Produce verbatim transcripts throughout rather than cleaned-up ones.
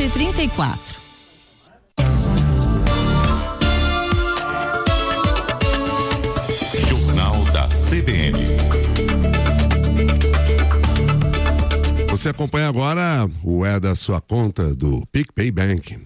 e trinta e quatro. Jornal da C B N. Você acompanha agora o É da Sua Conta do PicPay Bank.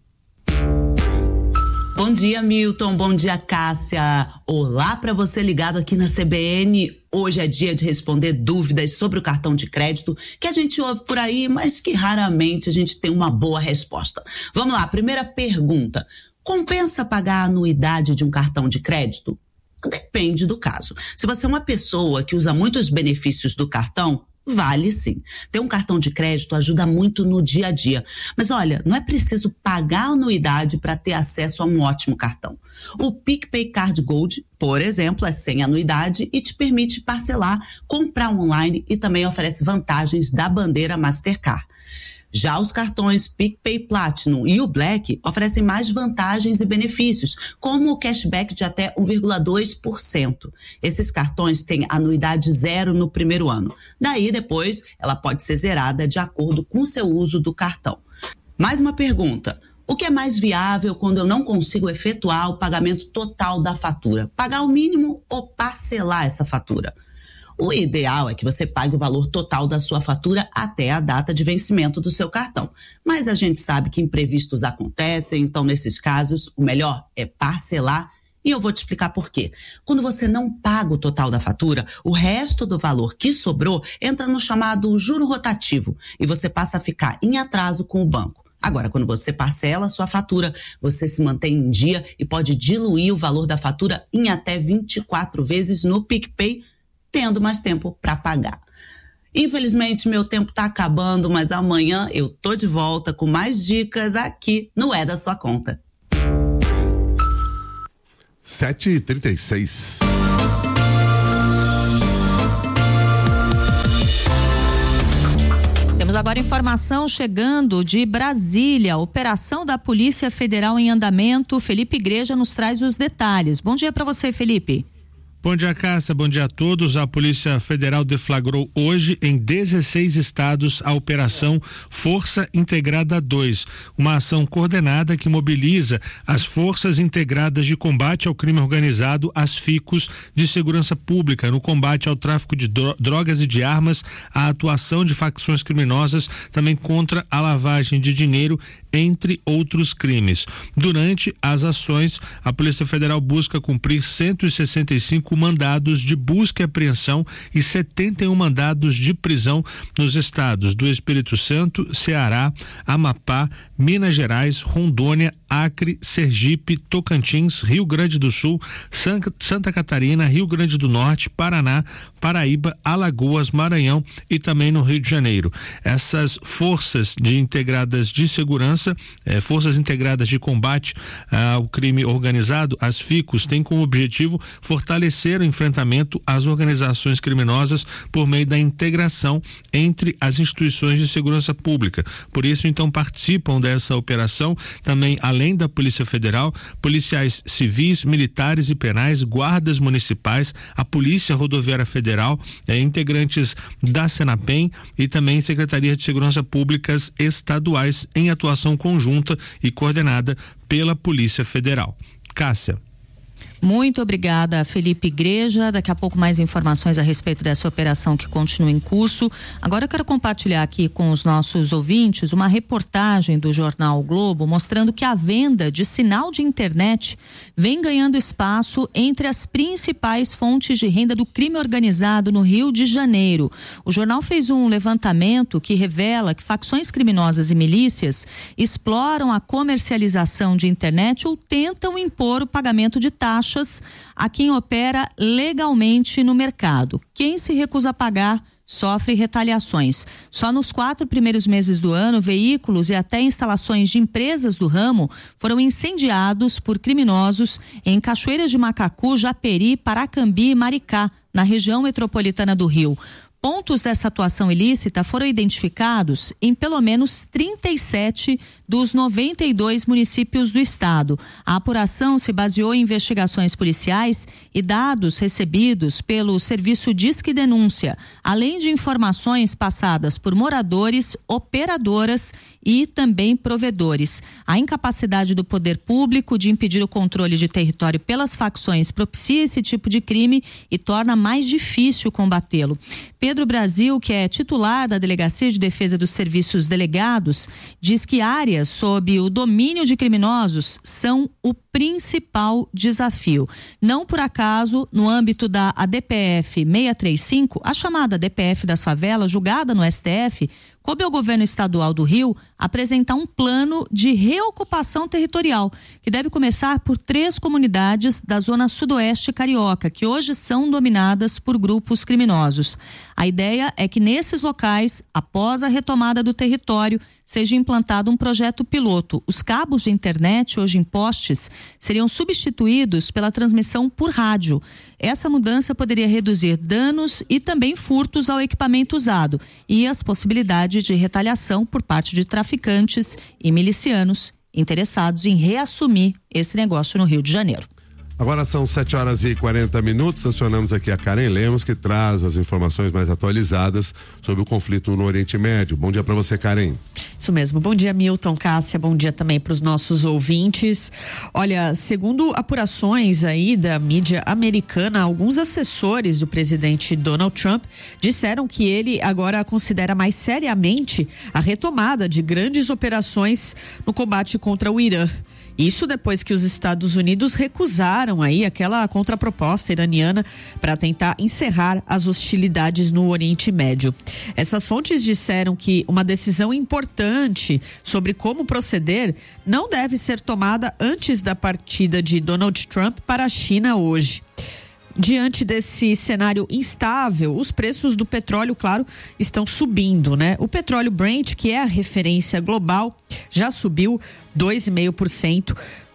Bom dia, Milton. Bom dia, Cássia. Olá para você ligado aqui na C B N. Hoje é dia de responder dúvidas sobre o cartão de crédito que a gente ouve por aí, mas que raramente a gente tem uma boa resposta. Vamos lá, primeira pergunta. Compensa pagar a anuidade de um cartão de crédito? Depende do caso. Se você é uma pessoa que usa muitos benefícios do cartão, vale sim. Ter um cartão de crédito ajuda muito no dia a dia. Mas olha, não é preciso pagar a anuidade para ter acesso a um ótimo cartão. O PicPay Card Gold, por exemplo, é sem anuidade e te permite parcelar, comprar online e também oferece vantagens da bandeira Mastercard. Já os cartões PicPay Platinum e o Black oferecem mais vantagens e benefícios, como o cashback de até um vírgula dois por cento. Esses cartões têm anuidade zero no primeiro ano. Daí, depois, ela pode ser zerada de acordo com o seu uso do cartão. Mais uma pergunta. O que é mais viável quando eu não consigo efetuar o pagamento total da fatura? Pagar o mínimo ou parcelar essa fatura? O ideal é que você pague o valor total da sua fatura até a data de vencimento do seu cartão. Mas a gente sabe que imprevistos acontecem, então nesses casos o melhor é parcelar e eu vou te explicar por quê. Quando você não paga o total da fatura, o resto do valor que sobrou entra no chamado juro rotativo e você passa a ficar em atraso com o banco. Agora, quando você parcela a sua fatura, você se mantém em dia e pode diluir o valor da fatura em até vinte e quatro vezes no PicPay, tendo mais tempo para pagar. Infelizmente, meu tempo está acabando, mas amanhã eu tô de volta com mais dicas aqui no É da Sua Conta. sete e trinta e seis. Temos agora informação chegando de Brasília. Operação da Polícia Federal em andamento. Felipe Igreja nos traz os detalhes. Bom dia para você, Felipe. Bom dia, Cássia. Bom dia a todos. A Polícia Federal deflagrou hoje em dezesseis estados a Operação Força Integrada dois, uma ação coordenada que mobiliza as Forças Integradas de Combate ao Crime Organizado, as FICOS, de Segurança Pública, no combate ao tráfico de drogas e de armas, a atuação de facções criminosas, também contra a lavagem de dinheiro, entre outros crimes. Durante as ações, a Polícia Federal busca cumprir cento e sessenta e cinco mandados de busca e apreensão e setenta e um mandados de prisão nos estados do Espírito Santo, Ceará, Amapá, Minas Gerais, Rondônia, Acre, Sergipe, Tocantins, Rio Grande do Sul, Santa Catarina, Rio Grande do Norte, Paraná, Paraíba, Alagoas, Maranhão e também no Rio de Janeiro. Essas forças de integradas de segurança, eh, forças integradas de combate ah, ao crime organizado, as FICOS, têm como objetivo fortalecer o enfrentamento às organizações criminosas por meio da integração entre as instituições de segurança pública. Por isso, então, participam dessa operação também, além da Polícia Federal, policiais civis, militares e penais, guardas municipais, a Polícia Rodoviária Federal, eh, integrantes da Senapem e também Secretaria de Segurança Públicas estaduais em atuação conjunta e coordenada pela Polícia Federal. Cássia. Muito obrigada, Felipe Igreja. Daqui a pouco mais informações a respeito dessa operação que continua em curso. Agora eu quero compartilhar aqui com os nossos ouvintes uma reportagem do jornal o Globo mostrando que a venda de sinal de internet vem ganhando espaço entre as principais fontes de renda do crime organizado no Rio de Janeiro. O jornal fez um levantamento que revela que facções criminosas e milícias exploram a comercialização de internet ou tentam impor o pagamento de taxas a quem opera legalmente no mercado. Quem se recusa a pagar sofre retaliações. Só nos quatro primeiros meses do ano, veículos e até instalações de empresas do ramo foram incendiados por criminosos em Cachoeiras de Macacu, Japeri, Paracambi e Maricá, na região metropolitana do Rio. Pontos dessa atuação ilícita foram identificados em pelo menos trinta e sete dos noventa e dois municípios do estado. A apuração se baseou em investigações policiais e dados recebidos pelo Serviço Disque Denúncia, além de informações passadas por moradores, operadoras e também provedores. A incapacidade do poder público de impedir o controle de território pelas facções propicia esse tipo de crime e torna mais difícil combatê-lo. Pedro Brasil, que é titular da Delegacia de Defesa dos Serviços Delegados, diz que áreas sob o domínio de criminosos são o principal desafio. Não por acaso, no âmbito da A D P F seiscentos e trinta e cinco, a chamada A D P F das favelas, julgada no S T F, coube ao governo estadual do Rio apresentar um plano de reocupação territorial, que deve começar por três comunidades da zona sudoeste carioca, que hoje são dominadas por grupos criminosos. A ideia é que nesses locais, após a retomada do território, seja implantado um projeto piloto. Os cabos de internet, hoje em postes, seriam substituídos pela transmissão por rádio. Essa mudança poderia reduzir danos e também furtos ao equipamento usado e as possibilidades de retaliação por parte de traficantes e milicianos interessados em reassumir esse negócio no Rio de Janeiro. Agora são sete horas e quarenta minutos, acionamos aqui a Karen Lemos, que traz as informações mais atualizadas sobre o conflito no Oriente Médio. Bom dia para você, Karen. Isso mesmo, bom dia Milton, Cássia, bom dia também para os nossos ouvintes. Olha, segundo apurações aí da mídia americana, alguns assessores do presidente Donald Trump disseram que ele agora considera mais seriamente a retomada de grandes operações no combate contra o Irã. Isso depois que os Estados Unidos recusaram aí aquela contraproposta iraniana para tentar encerrar as hostilidades no Oriente Médio. Essas fontes disseram que uma decisão importante sobre como proceder não deve ser tomada antes da partida de Donald Trump para a China hoje. Diante desse cenário instável, os preços do petróleo, claro, estão subindo, né? O petróleo Brent, que é a referência global, já subiu dois vírgula cinco por cento.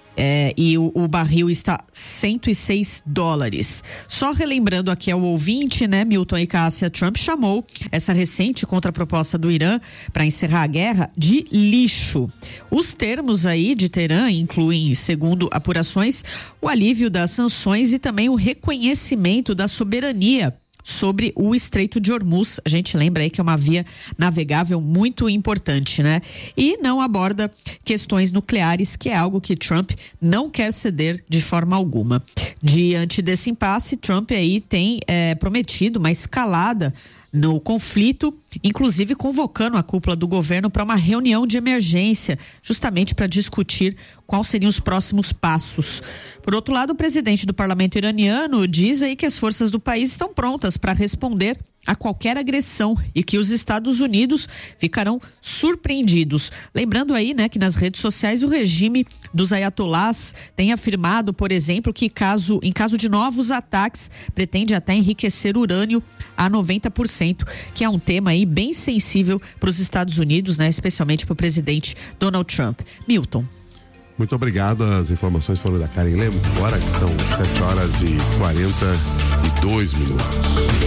É, e o, o barril está cento e seis dólares. Só relembrando aqui ao ouvinte, né, Milton e Cássia, Trump chamou essa recente contraproposta do Irã para encerrar a guerra de lixo. Os termos aí de Teherã incluem, segundo apurações, o alívio das sanções e também o reconhecimento da soberania sobre o Estreito de Hormuz. A gente lembra aí que é uma via navegável muito importante, né? E não aborda questões nucleares, que é algo que Trump não quer ceder de forma alguma. Diante desse impasse, Trump aí tem é, prometido uma escalada no conflito, inclusive convocando a cúpula do governo para uma reunião de emergência, justamente para discutir quais seriam os próximos passos. Por outro lado, o presidente do parlamento iraniano diz aí que as forças do país estão prontas para responder a qualquer agressão e que os Estados Unidos ficarão surpreendidos. Lembrando aí, né, que nas redes sociais o regime dos ayatolás tem afirmado, por exemplo, que caso, em caso de novos ataques, pretende até enriquecer urânio a noventa por cento, que é um tema aí bem sensível para os Estados Unidos, né, especialmente para o presidente Donald Trump. Milton. Muito obrigado, as informações foram da Karen Lemos, agora que são sete horas e quarenta e dois minutos.